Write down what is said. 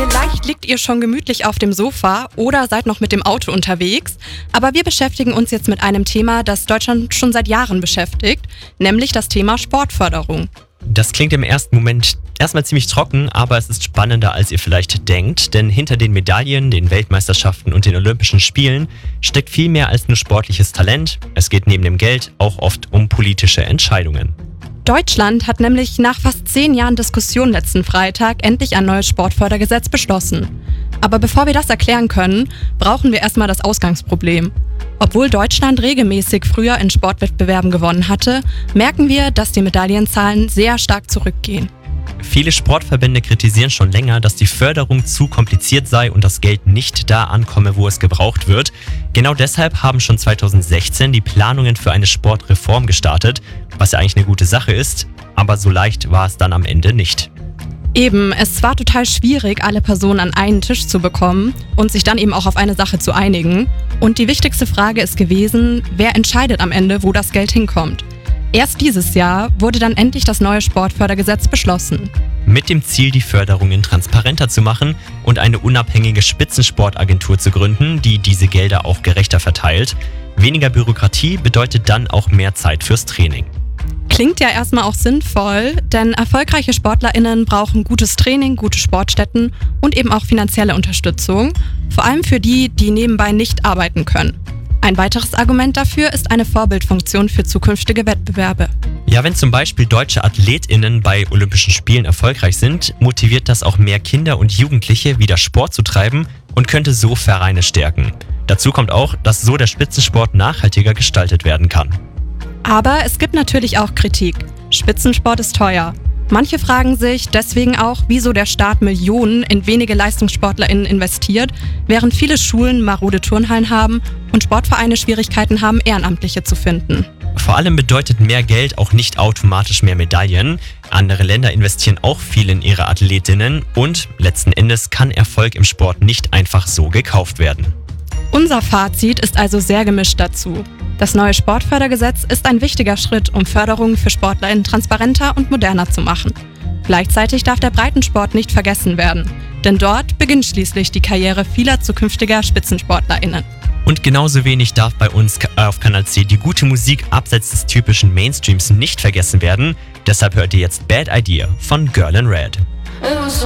Vielleicht liegt ihr schon gemütlich auf dem Sofa oder seid noch mit dem Auto unterwegs, aber wir beschäftigen uns jetzt mit einem Thema, das Deutschland schon seit Jahren beschäftigt, nämlich das Thema Sportförderung. Das klingt im ersten Moment erstmal ziemlich trocken, aber es ist spannender, als ihr vielleicht denkt, denn hinter den Medaillen, den Weltmeisterschaften und den Olympischen Spielen steckt viel mehr als nur sportliches Talent. Es geht neben dem Geld auch oft um politische Entscheidungen. Deutschland hat nämlich nach fast 10 Jahren Diskussion letzten Freitag endlich ein neues Sportfördergesetz beschlossen. Aber bevor wir das erklären können, brauchen wir erstmal das Ausgangsproblem. Obwohl Deutschland regelmäßig früher in Sportwettbewerben gewonnen hatte, merken wir, dass die Medaillenzahlen sehr stark zurückgehen. Viele Sportverbände kritisieren schon länger, dass die Förderung zu kompliziert sei und das Geld nicht da ankomme, wo es gebraucht wird. Genau deshalb haben schon 2016 die Planungen für eine Sportreform gestartet, was ja eigentlich eine gute Sache ist, aber so leicht war es dann am Ende nicht. Eben, es war total schwierig, alle Personen an einen Tisch zu bekommen und sich dann eben auch auf eine Sache zu einigen. Und die wichtigste Frage ist gewesen, wer entscheidet am Ende, wo das Geld hinkommt? Erst dieses Jahr wurde dann endlich das neue Sportfördergesetz beschlossen. Mit dem Ziel, die Förderungen transparenter zu machen und eine unabhängige Spitzensportagentur zu gründen, die diese Gelder auch gerechter verteilt. Weniger Bürokratie bedeutet dann auch mehr Zeit fürs Training. Klingt ja erstmal auch sinnvoll, denn erfolgreiche SportlerInnen brauchen gutes Training, gute Sportstätten und eben auch finanzielle Unterstützung. Vor allem für die, die nebenbei nicht arbeiten können. Ein weiteres Argument dafür ist eine Vorbildfunktion für zukünftige Wettbewerbe. Ja, wenn zum Beispiel deutsche AthletInnen bei Olympischen Spielen erfolgreich sind, motiviert das auch mehr Kinder und Jugendliche, wieder Sport zu treiben und könnte so Vereine stärken. Dazu kommt auch, dass so der Spitzensport nachhaltiger gestaltet werden kann. Aber es gibt natürlich auch Kritik. Spitzensport ist teuer. Manche fragen sich deswegen auch, wieso der Staat Millionen in wenige LeistungssportlerInnen investiert, während viele Schulen marode Turnhallen haben und Sportvereine Schwierigkeiten haben, Ehrenamtliche zu finden. Vor allem bedeutet mehr Geld auch nicht automatisch mehr Medaillen. Andere Länder investieren auch viel in ihre Athletinnen und letzten Endes kann Erfolg im Sport nicht einfach so gekauft werden. Unser Fazit ist also sehr gemischt dazu. Das neue Sportfördergesetz ist ein wichtiger Schritt, um Förderungen für SportlerInnen transparenter und moderner zu machen. Gleichzeitig darf der Breitensport nicht vergessen werden, denn dort beginnt schließlich die Karriere vieler zukünftiger SpitzensportlerInnen. Und genauso wenig darf bei uns auf Kanal C die gute Musik abseits des typischen Mainstreams nicht vergessen werden. Deshalb hört ihr jetzt Bad Idea von Girl in Red.